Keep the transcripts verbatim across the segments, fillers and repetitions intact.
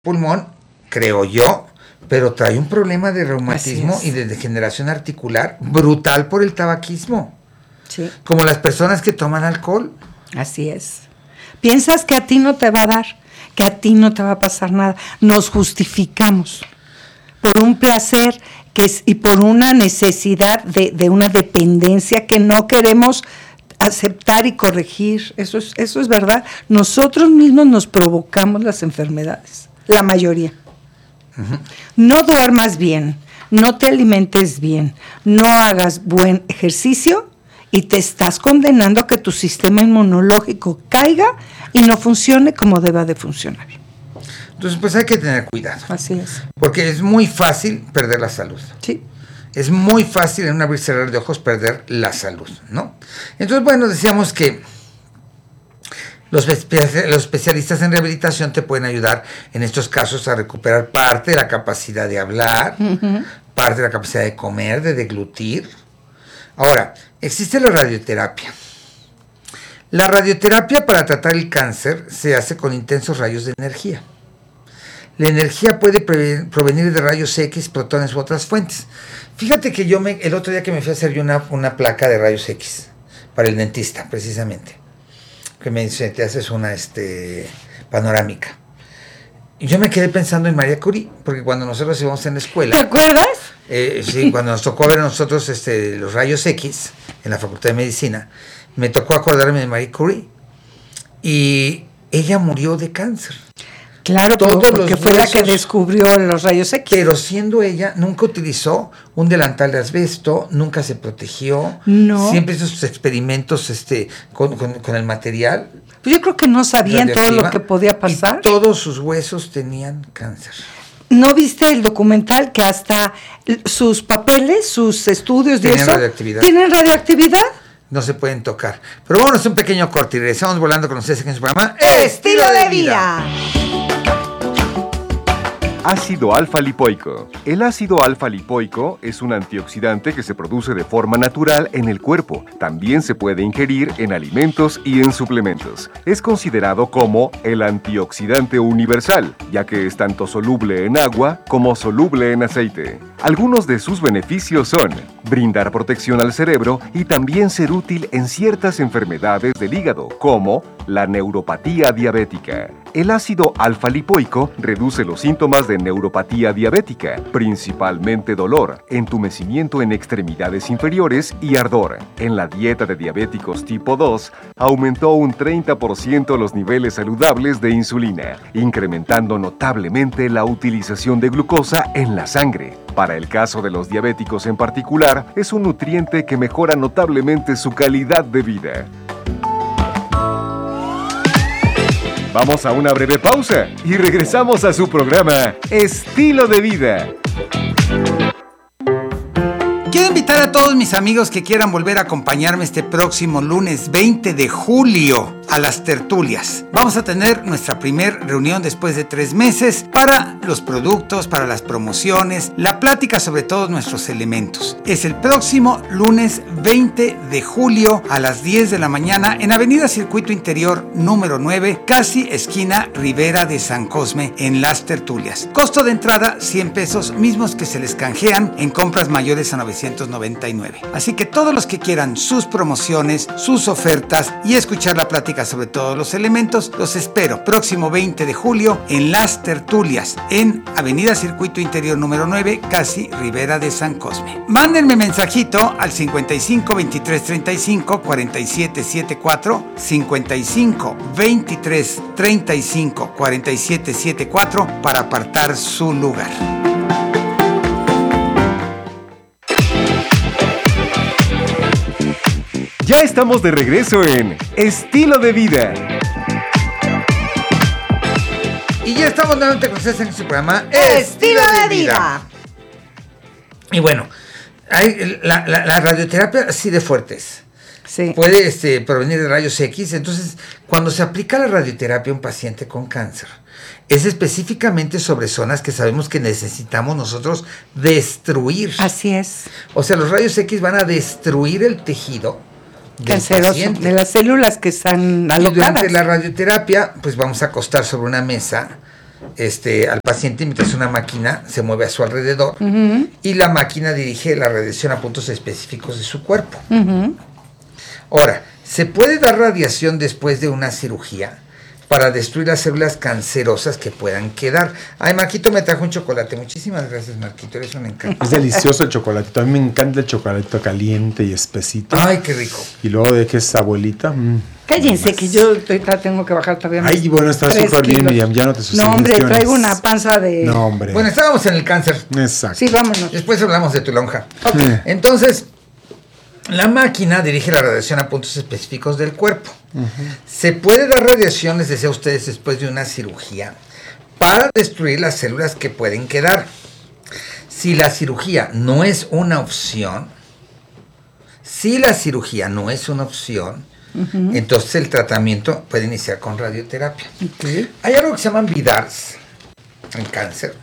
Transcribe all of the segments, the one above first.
pulmón, creo yo, pero trae un problema de reumatismo y de degeneración articular brutal por el tabaquismo. Sí. Como las personas que toman alcohol. Así es. Piensas que a ti no te va a dar, que a ti no te va a pasar nada. Nos justificamos por un placer que es, y por una necesidad de, de una dependencia que no queremos aceptar y corregir. Eso es, eso es verdad. Nosotros mismos nos provocamos las enfermedades, la mayoría. Uh-huh. No duermas bien, no te alimentes bien, no hagas buen ejercicio y te estás condenando a que tu sistema inmunológico caiga y no funcione como deba de funcionar. Entonces, pues hay que tener cuidado. Así es. Porque es muy fácil perder la salud. Sí. Es muy fácil en un abrir y cerrar de ojos perder la salud, ¿no? Entonces, bueno, decíamos que los, espe- los especialistas en rehabilitación te pueden ayudar en estos casos a recuperar parte de la capacidad de hablar, uh-huh. parte de la capacidad de comer, de deglutir. Ahora, existe la radioterapia. La radioterapia para tratar el cáncer se hace con intensos rayos de energía. La energía puede pre- provenir de rayos X, protones u otras fuentes. Fíjate que yo me, el otro día que me fui a hacer yo una, una placa de rayos X para el dentista, precisamente, que me dice, te haces una este, panorámica. Y yo me quedé pensando en María Curie, porque cuando nosotros íbamos en la escuela... ¿Te acuerdas? Eh, sí, cuando nos tocó ver a nosotros este, los rayos X en la Facultad de Medicina, me tocó acordarme de Marie Curie. Y ella murió de cáncer. Claro, todos porque los fue huesos, la que descubrió los rayos X. Pero siendo ella, nunca utilizó un delantal de asbesto, nunca se protegió. No. Siempre hizo sus experimentos este, con, con, con el material. Pues yo creo que no sabían todo lo que podía pasar. Y todos sus huesos tenían cáncer. ¿No viste el documental que hasta sus papeles, sus estudios de eso radioactividad. tienen radioactividad? No se pueden tocar. Pero vámonos a un pequeño corte y regresamos volando con ustedes en su programa Estilo de Vida. Ácido alfa-lipoico. El ácido alfa-lipoico es un antioxidante que se produce de forma natural en el cuerpo. También se puede ingerir en alimentos y en suplementos. Es considerado como el antioxidante universal, ya que es tanto soluble en agua como soluble en aceite. Algunos de sus beneficios son brindar protección al cerebro y también ser útil en ciertas enfermedades del hígado, como la neuropatía diabética. El ácido alfa-lipoico reduce los síntomas de neuropatía diabética, principalmente dolor, entumecimiento en extremidades inferiores y ardor. En la dieta de diabéticos tipo dos, aumentó un treinta por ciento los niveles saludables de insulina, incrementando notablemente la utilización de glucosa en la sangre. Para el caso de los diabéticos en particular, es un nutriente que mejora notablemente su calidad de vida. Vamos a una breve pausa y regresamos a su programa Estilo de Vida. Quiero invitar a todos mis amigos que quieran volver a acompañarme este próximo lunes veinte de julio a las tertulias. Vamos a tener nuestra primer reunión después de tres meses para los productos, para las promociones, la plática sobre todos nuestros elementos. Es el próximo lunes veinte de julio a las diez de la mañana en Avenida Circuito Interior número nueve, casi esquina Rivera de San Cosme, en las tertulias. Costo de entrada cien pesos, mismos que se les canjean en compras mayores a novecientos noventa y nueve. Así que todos los que quieran sus promociones, sus ofertas y escuchar la plática sobre todos los elementos, los espero próximo veinte de julio en las tertulias en Avenida Circuito Interior número nueve, casi Rivera de San Cosme. Mándenme mensajito al cincuenta y cinco veintitrés treinta y cinco cuarenta y siete setenta y cuatro, cincuenta y cinco veintitrés treinta y cinco cuarenta y siete setenta y cuatro para apartar su lugar. Ya estamos de regreso en Estilo de Vida. Y ya estamos nuevamente con ustedes en su programa Estilo de Vida. Y bueno, hay la, la, la radioterapia así de fuertes. Sí. Puede este, provenir de rayos X. Entonces, cuando se aplica la radioterapia a un paciente con cáncer, es específicamente sobre zonas que sabemos que necesitamos nosotros destruir. Así es. O sea, los rayos X van a destruir el tejido canceroso, de las células que están alocadas. Y durante la radioterapia, pues vamos a acostar sobre una mesa este, al paciente mientras una máquina se mueve a su alrededor Uh-huh. y la máquina dirige la radiación a puntos específicos de su cuerpo. Uh-huh. Ahora, ¿se puede dar radiación después de una cirugía para destruir las células cancerosas que puedan quedar? Ay, Marquito me trajo un chocolate. Muchísimas gracias, Marquito. Eres un encanto. Es delicioso el chocolatito. A mí me encanta el chocolatito caliente y espesito. Ay, qué rico. Y luego de que es abuelita. Mm, Cállense, más. que yo ahorita tengo que bajar todavía más. Ay, bueno, está tres súper bien, kilos. Miriam. Ya no te suceden No, hombre, gestiones. traigo una panza de... No, hombre. Bueno, estábamos en el cáncer. Exacto. Sí, vámonos. Después hablamos de tu lonja. Ok. Eh. Entonces, la máquina dirige la radiación a puntos específicos del cuerpo. ¿Se puede dar radiación, les decía a ustedes, después de una cirugía para destruir las células que pueden quedar? Si la cirugía no es una opción, si la cirugía no es una opción, Ujú. entonces el tratamiento puede iniciar con radioterapia. Ok. Hay algo que se llaman VIDARs en cáncer,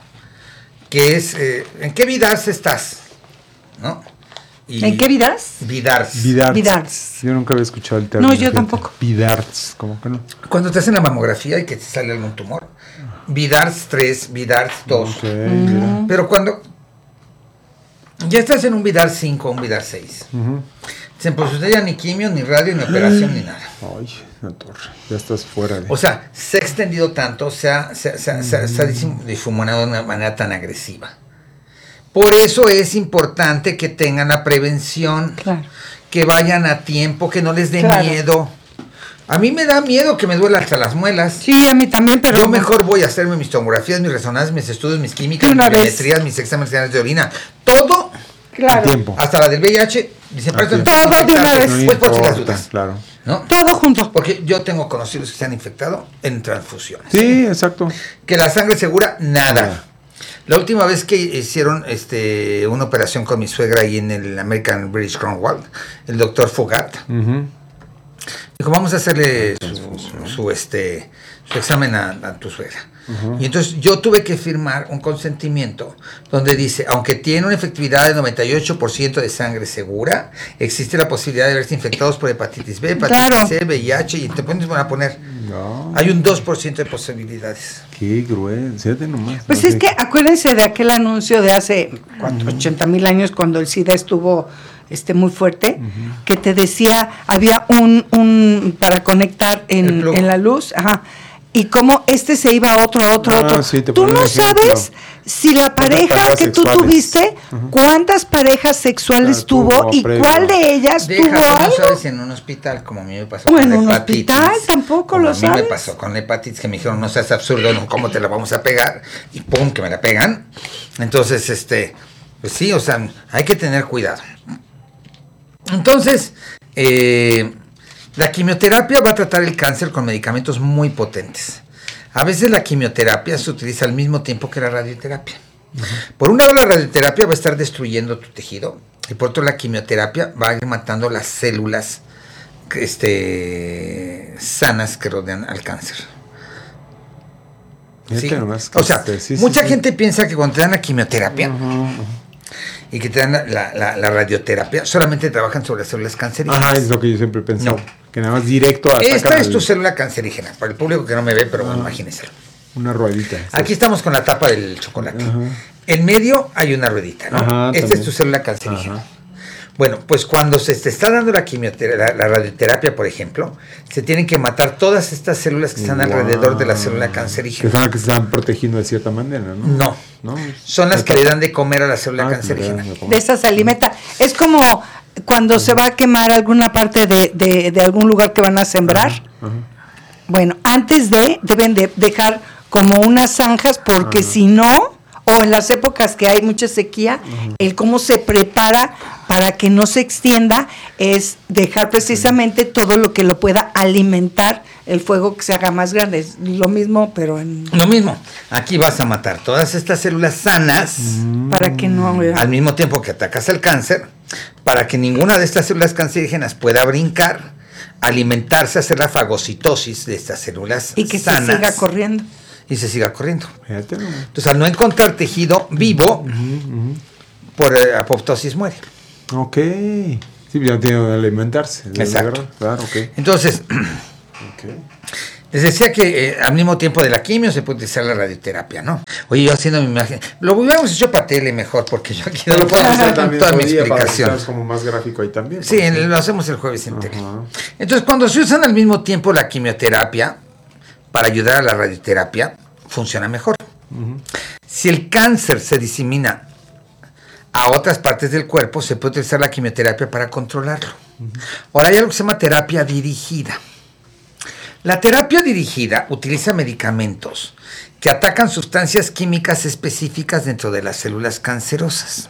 que es, eh, ¿en qué VIDARs estás? ¿No? Y ¿En qué vidas? VIDARs. Vidarts. Vidarts. Yo nunca había escuchado el término. No, yo fíjate. tampoco. Vidarts, ¿cómo que no? Cuando te hacen la mamografía y que te sale algún tumor. VIDARS tres, VIDARS dos. Ok, mira. Pero cuando ya estás en un VIDAR cinco, un VIDAR seis, Ujú. dicen, pues usted ya ni quimio, ni radio, ni operación, ni nada. Ay, la torre. Ya estás fuera de... O sea, se ha extendido tanto, se ha, se, ha- se ha- se ha- se ha disim- difuminado de una manera tan agresiva. Por eso es importante que tengan la prevención, Claro. que vayan a tiempo, que no les dé Claro. miedo. A mí me da miedo que me duela hasta las muelas. Sí, a mí también, pero... Yo mejor voy a hacerme mis tomografías, mis resonancias, mis estudios, mis químicas, De mis una vez. biometrías, mis exámenes de orina. Todo, Claro. A tiempo. hasta la del V I H. Dicen, A pero esto tiempo. no Todo de una infectarte, vez. No pues por si las importa, dudas. claro. ¿No? Todo junto. Porque yo tengo conocidos que se han infectado en transfusiones. Sí, exacto. Que la sangre segura, nada. Nada. La última vez que hicieron este una operación con mi suegra ahí en el American British Cornwall, el doctor Fugart, Ujú. dijo, vamos a hacerle su, su, este, su examen a, a tu suegra. Y entonces yo tuve que firmar un consentimiento donde dice, aunque tiene una efectividad de noventa y ocho por ciento de sangre segura, existe la posibilidad de verse infectados por hepatitis B, hepatitis Claro. C, V I H, y te pones a poner, No, hay un dos por ciento de posibilidades. qué grueso. Fíjate nomás. Pues No es sé. que acuérdense de aquel anuncio de hace ¿cuánto? ochenta mil años, cuando el SIDA estuvo este muy fuerte, que te decía, había un, un para conectar El en, plug. en la luz, ajá, y cómo este se iba a otro, a otro, a Ah, otro. sí, te Tú ponen no un ejemplo. sabes si la pareja parejas que tú sexuales. tuviste, cuántas parejas sexuales Ah, tuvo tuvo y previo. cuál de ellas Deja, tuvo tú no algo. sabes en un hospital, como a mí me pasó O en con un la hepatitis. hospital, tampoco como lo a mí sabes. me pasó con la hepatitis, que me dijeron, no seas absurdo, no, ¿cómo te la vamos a pegar? Y pum, que me la pegan. Entonces, este, pues sí, o sea, hay que tener cuidado. Entonces, eh, la quimioterapia va a tratar el cáncer con medicamentos muy potentes. A veces la quimioterapia se utiliza al mismo tiempo que la radioterapia. Por un lado, la radioterapia va a estar destruyendo tu tejido, y por otro, la quimioterapia va a ir matando las células este, sanas que rodean al cáncer. Fíjate ¿Sí? nomás que O sea, este, sí, sí, mucha sí. gente piensa que cuando te dan la quimioterapia Ujú, ujú. y que te dan la, la- la- la radioterapia, solamente trabajan sobre las células cancerígenas. Ajá, es lo que yo siempre he pensado. No. Que nada más directo a Esta es tu célula cancerígena, para el público que no me ve, pero bueno, imagínenselo. Una ruedita. Aquí estamos con la tapa del chocolate. Ajá. En medio hay una ruedita, ¿no? Ajá, Esta también. es tu célula cancerígena. Ajá. Bueno, pues cuando se te está dando la quimioterapia, la, la radioterapia, por ejemplo, se tienen que matar todas estas células que están Guau. alrededor de la célula Que cancerígena. son las que se están protegiendo de cierta manera, ¿no? No. No. Son las que le dan de comer a la célula Ah, cancerígena. que le dan de comer. De esa se alimenta. Es como cuando se va a quemar alguna parte de, de, de algún lugar que van a sembrar. Ajá. Bueno, antes de, deben de dejar como unas zanjas, porque si no, o en las épocas que hay mucha sequía, el cómo se prepara para que no se extienda es dejar precisamente todo lo que lo pueda alimentar el fuego, que se haga más grande. Es lo mismo, pero en, Lo mismo, aquí vas a matar todas estas células sanas para que no... al mismo tiempo que atacas al cáncer, para que ninguna de estas células cancerígenas pueda brincar, alimentarse, hacer la fagocitosis de estas células y que sanas se siga corriendo. y se siga corriendo. Fíjate nomás. Entonces, al no encontrar tejido vivo, por eh, apoptosis muere. Ok. Sí, ya tiene que alimentarse. de Exacto. verdad. Claro, ok. Entonces, Ok. Les decía que eh, al mismo tiempo de la quimio se puede utilizar la radioterapia, ¿no? Oye, yo haciendo mi imagen, lo hubiéramos hecho para tele mejor, porque yo aquí no lo puedo hacer también toda mi día explicación. para que como más gráfico ahí también. Sí, en, lo hacemos el jueves en tele. Entonces, cuando se usan al mismo tiempo la quimioterapia para ayudar a la radioterapia, funciona mejor. Uh-huh. Si el cáncer se disemina a otras partes del cuerpo, se puede utilizar la quimioterapia para controlarlo. Uh-huh. Ahora hay algo que se llama terapia dirigida. La terapia dirigida utiliza medicamentos que atacan sustancias químicas específicas dentro de las células cancerosas.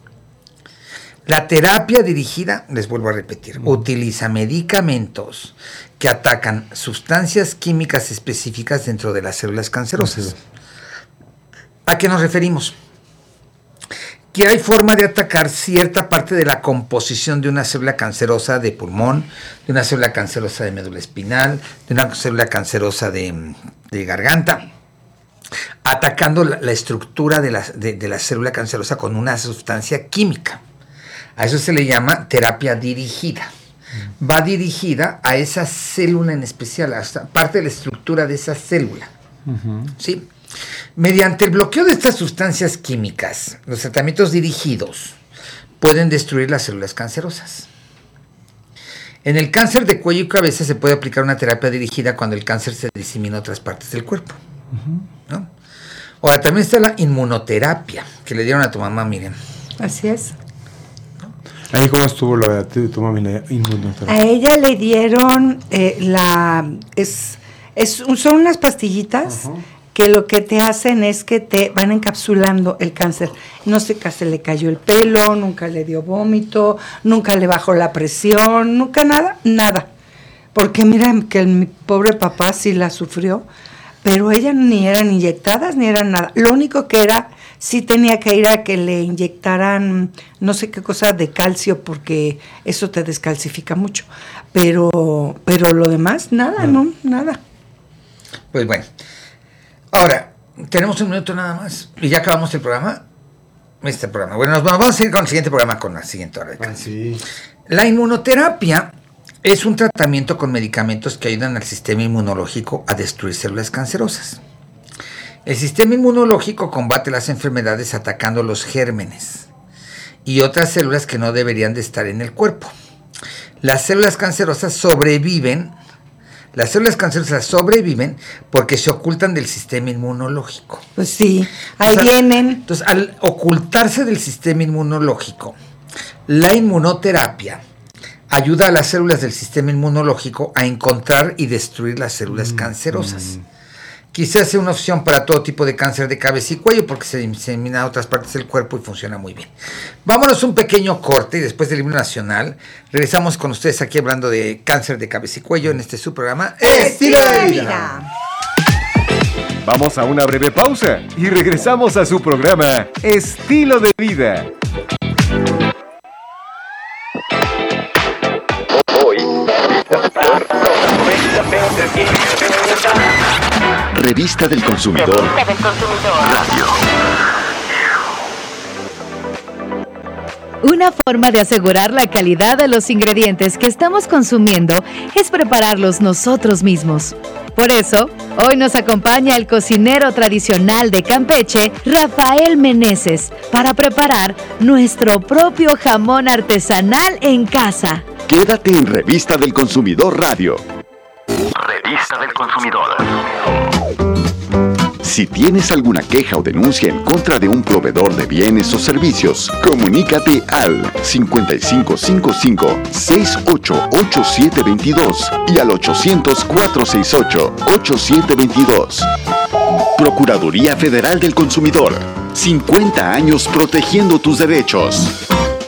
La terapia dirigida, les vuelvo a repetir, uh-huh. utiliza medicamentos que atacan sustancias químicas específicas dentro de las células cancerosas. Uh-huh. ¿A qué nos referimos? Que hay forma de atacar cierta parte de la composición de una célula cancerosa de pulmón, de una célula cancerosa de médula espinal, de una célula cancerosa de, de garganta, atacando la, la estructura de la, de, de la célula cancerosa con una sustancia química. A eso se le llama terapia dirigida. Va dirigida a esa célula en especial, a esa parte de la estructura de esa célula. Uh-huh. ¿Sí? Mediante el bloqueo de estas sustancias químicas, los tratamientos dirigidos pueden destruir las células cancerosas. En el cáncer de cuello y cabeza se puede aplicar una terapia dirigida cuando el cáncer se disemina a otras partes del cuerpo. Uh-huh. ¿No? Ahora, también está la inmunoterapia que le dieron a tu mamá, Miriam. Así es. Ahí cómo estuvo la de tu mami, la inmunoterapia. A ella le dieron eh, la... Es, es, son unas pastillitas... Uh-huh. que lo que te hacen es que te van encapsulando el cáncer. No sé, se le cayó el pelo, nunca le dio vómito, nunca le bajó la presión, nunca nada, nada. Porque mira que el, mi pobre papá sí la sufrió, pero ella ni eran inyectadas ni eran nada. Lo único que era, sí tenía que ir a que le inyectaran no sé qué cosa de calcio, porque eso te descalcifica mucho. Pero, pero lo demás, nada, no, nada. Pues bueno. Ahora, tenemos un minuto nada más y ya acabamos el programa. Este programa. Bueno, nos vamos a seguir con el siguiente programa con la siguiente hora de ah, sí. La inmunoterapia es un tratamiento con medicamentos que ayudan al sistema inmunológico a destruir células cancerosas. El sistema inmunológico combate las enfermedades atacando los gérmenes y otras células que no deberían de estar en el cuerpo. Las células cancerosas sobreviven Las células cancerosas sobreviven porque se ocultan del sistema inmunológico. Pues sí, ahí entonces, vienen. Entonces, al ocultarse del sistema inmunológico, la inmunoterapia ayuda a las células del sistema inmunológico a encontrar y destruir las células mm, cancerosas. Mm. Quizás sea una opción para todo tipo de cáncer de cabeza y cuello porque se disemina a otras partes del cuerpo y funciona muy bien. Vámonos un pequeño corte y después del himno nacional regresamos con ustedes aquí hablando de cáncer de cabeza y cuello en este su programa Estilo de Vida. Vamos a una breve pausa y regresamos a su programa Estilo de Vida. Hoy, Revista del Consumidor. Revista del Consumidor. Radio. Una forma de asegurar la calidad de los ingredientes que estamos consumiendo es prepararlos nosotros mismos. Por eso, hoy nos acompaña el cocinero tradicional de Campeche, Rafael Meneses, para preparar nuestro propio jamón artesanal en casa. Quédate en Revista del Consumidor Radio. Revista del Consumidor. Si tienes alguna queja o denuncia en contra de un proveedor de bienes o servicios, comunícate al cincuenta y cinco cincuenta y cinco, sesenta y ocho, ochenta y siete veintidós y al ochocientos, cuatrocientos sesenta y ocho, ochenta y siete veintidós. Procuraduría Federal del Consumidor. cincuenta años protegiendo tus derechos.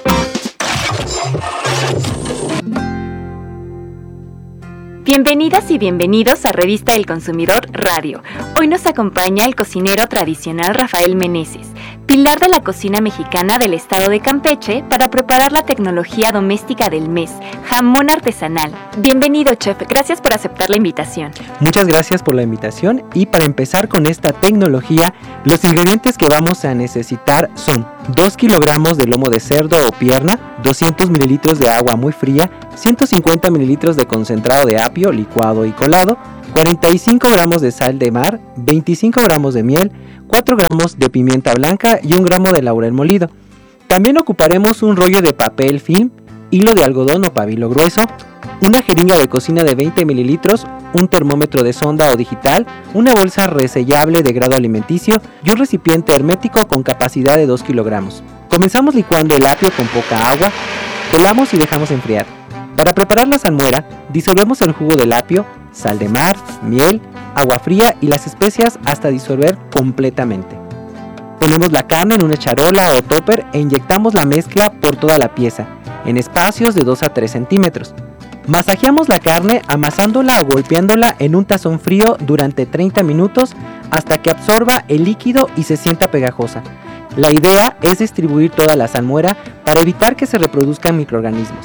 Bienvenidas y bienvenidos a Revista del Consumidor Radio. Hoy nos acompaña el cocinero tradicional Rafael Meneses, pilar de la cocina mexicana del estado de Campeche, para preparar la tecnología doméstica del mes, jamón artesanal. Bienvenido, chef. Gracias por aceptar la invitación. Muchas gracias por la invitación y para empezar con esta tecnología, los ingredientes que vamos a necesitar son dos kilogramos de lomo de cerdo o pierna, doscientos mililitros de agua muy fría, ciento cincuenta mililitros de concentrado de apio licuado y colado, cuarenta y cinco gramos de sal de mar, veinticinco gramos de miel, cuatro gramos de pimienta blanca y un gramo de laurel molido. También ocuparemos un rollo de papel film, hilo de algodón o pabilo grueso, una jeringa de cocina de veinte mililitros, un termómetro de sonda o digital, una bolsa resellable de grado alimenticio y un recipiente hermético con capacidad de dos kilogramos. Comenzamos licuando el apio con poca agua, colamos y dejamos enfriar. Para preparar la salmuera, disolvemos el jugo del apio, sal de mar, miel, agua fría y las especias hasta disolver completamente. Ponemos la carne en una charola o topper e inyectamos la mezcla por toda la pieza, en espacios de dos a tres centímetros. Masajeamos la carne amasándola o golpeándola en un tazón frío durante treinta minutos hasta que absorba el líquido y se sienta pegajosa. La idea es distribuir toda la salmuera para evitar que se reproduzcan microorganismos.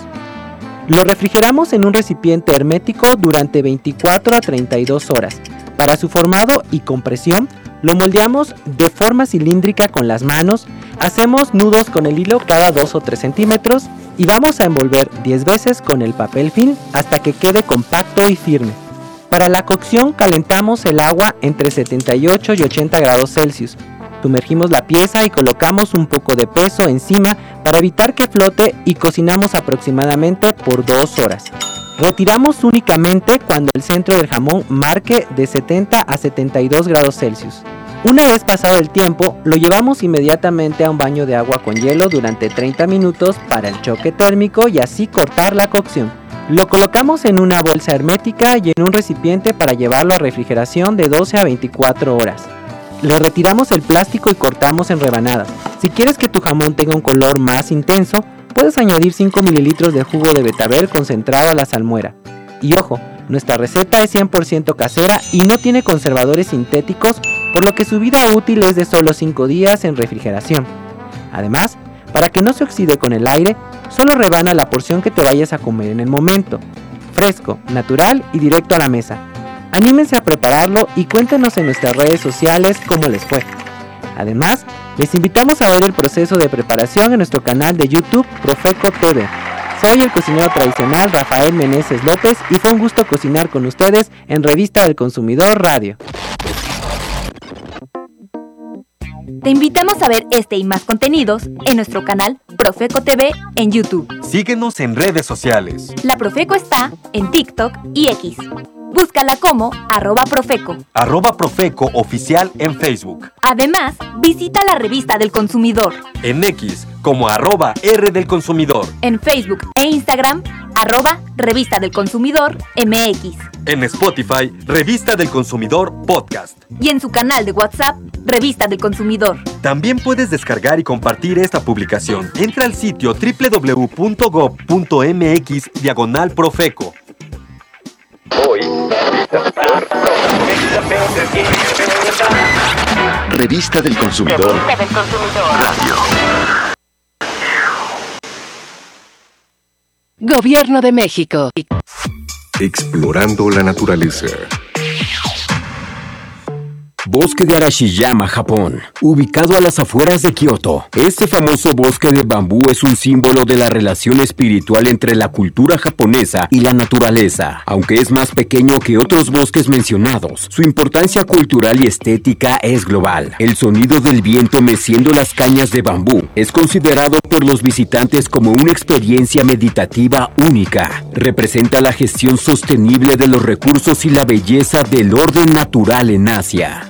Lo refrigeramos en un recipiente hermético durante veinticuatro a treinta y dos horas. Para su formado y compresión, lo moldeamos de forma cilíndrica con las manos, hacemos nudos con el hilo cada dos o tres centímetros y vamos a envolver diez veces con el papel film hasta que quede compacto y firme. Para la cocción calentamos el agua entre setenta y ocho y ochenta grados Celsius. Sumergimos la pieza y colocamos un poco de peso encima para evitar que flote y cocinamos aproximadamente por dos horas. Retiramos únicamente cuando el centro del jamón marque de setenta a setenta y dos grados Celsius. Una vez pasado el tiempo, lo llevamos inmediatamente a un baño de agua con hielo durante treinta minutos para el choque térmico y así cortar la cocción. Lo colocamos en una bolsa hermética y en un recipiente para llevarlo a refrigeración de doce a veinticuatro horas. Le retiramos el plástico y cortamos en rebanadas. Si quieres que tu jamón tenga un color más intenso, puedes añadir cinco mililitros de jugo de betabel concentrado a la salmuera. Y ojo, nuestra receta es cien por ciento casera y no tiene conservadores sintéticos, por lo que su vida útil es de solo cinco días en refrigeración. Además, para que no se oxide con el aire, solo rebana la porción que te vayas a comer en el momento. Fresco, natural y directo a la mesa. Anímense a prepararlo y cuéntenos en nuestras redes sociales cómo les fue. Además, les invitamos a ver el proceso de preparación en nuestro canal de YouTube Profeco T V. Soy el cocinero tradicional Rafael Meneses López y fue un gusto cocinar con ustedes en Revista del Consumidor Radio. Te invitamos a ver este y más contenidos en nuestro canal Profeco T V en YouTube. Síguenos en redes sociales. La Profeco está en TikTok y X. Búscala como arroba Profeco. Arroba Profeco Oficial en Facebook. Además, visita la Revista del Consumidor. En X como arroba R del Consumidor. En Facebook e Instagram, arroba Revista del Consumidor M X. En Spotify, Revista del Consumidor Podcast. Y en su canal de WhatsApp, Revista del Consumidor. También puedes descargar y compartir esta publicación. Entra al sitio doble u doble u doble u punto gob punto m x diagonal Profeco. Hoy, Revista del Consumidor Radio. Gobierno de México. Explorando la naturaleza. Bosque de Arashiyama, Japón, ubicado a las afueras de Kioto. Este famoso bosque de bambú es un símbolo de la relación espiritual entre la cultura japonesa y la naturaleza. Aunque es más pequeño que otros bosques mencionados, su importancia cultural y estética es global. El sonido del viento meciendo las cañas de bambú es considerado por los visitantes como una experiencia meditativa única. Representa la gestión sostenible de los recursos y la belleza del orden natural en Asia.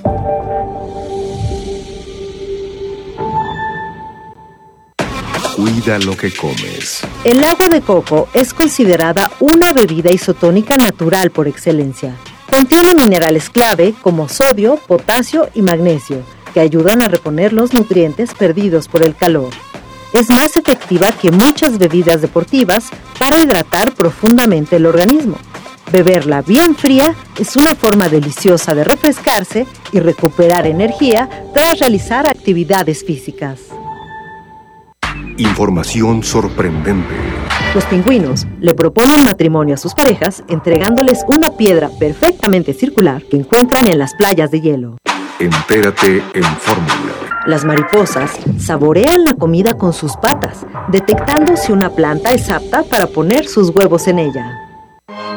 Cuida lo que comes. El agua de coco es considerada una bebida isotónica natural por excelencia. Contiene minerales clave como sodio, potasio y magnesio, que ayudan a reponer los nutrientes perdidos por el calor. Es más efectiva que muchas bebidas deportivas para hidratar profundamente el organismo. Beberla bien fría es una forma deliciosa de refrescarse y recuperar energía tras realizar actividades físicas. Información sorprendente. Los pingüinos le proponen matrimonio a sus parejas entregándoles una piedra perfectamente circular que encuentran en las playas de hielo. Entérate en Fórmula. Las mariposas saborean la comida con sus patas, detectando si una planta es apta para poner sus huevos en ella.